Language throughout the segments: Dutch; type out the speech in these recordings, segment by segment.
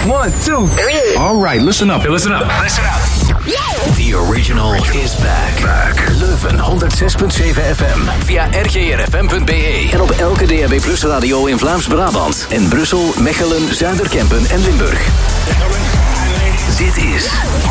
1, 2, 3. All right, listen up. Listen up. The original is back. Leuven 106.7 FM. Via rgrfm.be. En op elke DAB Plus radio in Vlaams-Brabant. En Brussel, Mechelen, Zuiderkempen en Limburg. Dit is...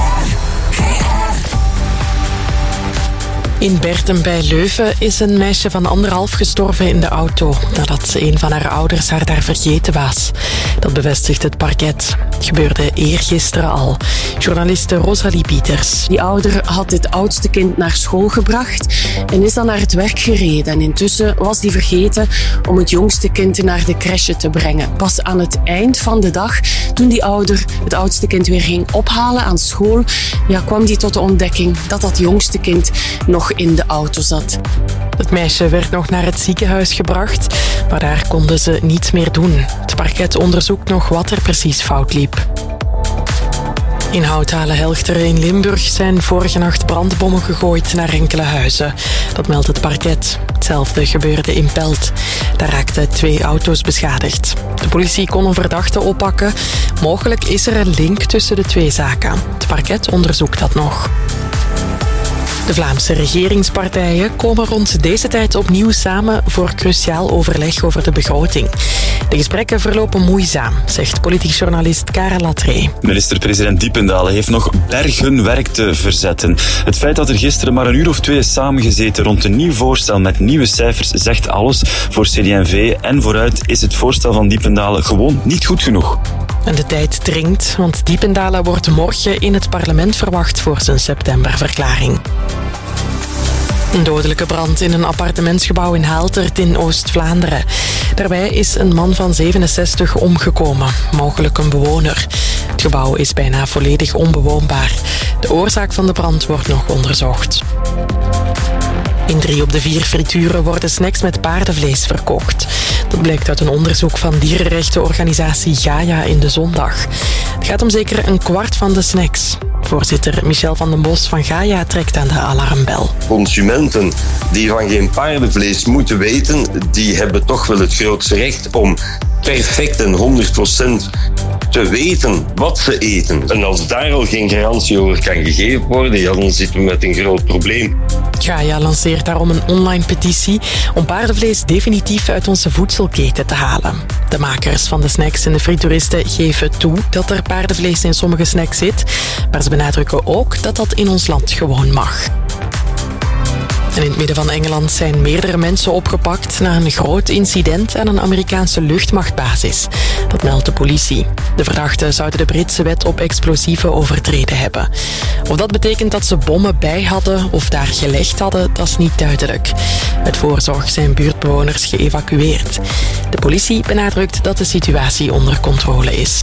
In Bertem bij Leuven is een meisje van 1,5 gestorven in de auto nadat een van haar ouders haar daar vergeten was. Dat bevestigt het parket. Het gebeurde eergisteren al. Journaliste Rosalie Pieters. Die ouder had dit oudste kind naar school gebracht en is dan naar het werk gereden. En intussen was die vergeten om het jongste kind naar de crèche te brengen. Pas aan het eind van de dag, toen die ouder het oudste kind weer ging ophalen aan school, kwam die tot de ontdekking dat dat jongste kind nog in de auto zat. Het meisje werd nog naar het ziekenhuis gebracht, maar daar konden ze niets meer doen. Het parket onderzoekt nog wat er precies fout liep. In Houthalen-Helchteren in Limburg zijn vorige nacht brandbommen gegooid naar enkele huizen. Dat meldt het parket. Hetzelfde gebeurde in Pelt. Daar raakten 2 auto's beschadigd. De politie kon een verdachte oppakken. Mogelijk is er een link tussen de 2 zaken. Het parket onderzoekt dat nog. De Vlaamse regeringspartijen komen rond deze tijd opnieuw samen voor cruciaal overleg over de begroting. De gesprekken verlopen moeizaam, zegt politiek journalist Karel Latree. Minister-president Diependalen heeft nog bergen werk te verzetten. Het feit dat er gisteren maar 1 uur of 2 is samengezeten rond een nieuw voorstel met nieuwe cijfers zegt alles. Voor CD&V en vooruit is het voorstel van Diependalen gewoon niet goed genoeg. En de tijd dringt, want Diependalen wordt morgen in het parlement verwacht voor zijn septemberverklaring. Een dodelijke brand in een appartementsgebouw in Haaltert in Oost-Vlaanderen. Daarbij is een man van 67 omgekomen, mogelijk een bewoner. Het gebouw is bijna volledig onbewoonbaar. De oorzaak van de brand wordt nog onderzocht. In 3 op de 4 frituren worden snacks met paardenvlees verkocht. Dat blijkt uit een onderzoek van dierenrechtenorganisatie Gaia in de Zondag. Het gaat om zeker 1/4 van de snacks. Voorzitter Michel van den Bos van Gaia trekt aan de alarmbel. Consumenten die van geen paardenvlees moeten weten, die hebben toch wel het grootste recht om perfect en 100% te weten wat ze eten. En als daar al geen garantie over kan gegeven worden, dan zitten we met een groot probleem. Gaia lanceert daarom een online petitie om paardenvlees definitief uit onze voedselketen te halen. De makers van de snacks en de frituuristen geven toe dat er paardenvlees in sommige snacks zit, maar ze benadrukken ook dat dat in ons land gewoon mag. En in het midden van Engeland zijn meerdere mensen opgepakt na een groot incident aan een Amerikaanse luchtmachtbasis. Dat meldt de politie. De verdachten zouden de Britse wet op explosieven overtreden hebben. Of dat betekent dat ze bommen bij hadden of daar gelegd hadden, dat is niet duidelijk. Uit voorzorg zijn buurtbewoners geëvacueerd. De politie benadrukt dat de situatie onder controle is.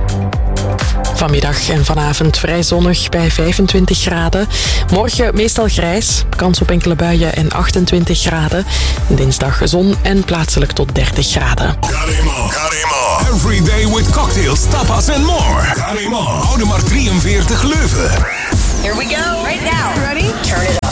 Vanmiddag en vanavond vrij zonnig bij 25 graden. Morgen meestal grijs, kans op enkele buien en 28 graden. Dinsdag zon en plaatselijk tot 30 graden. Carimo. Every day with cocktails, tapas and more. Carimo. Oude maar 43 Leuven. Here we go. Right now. Ready? Turn it up.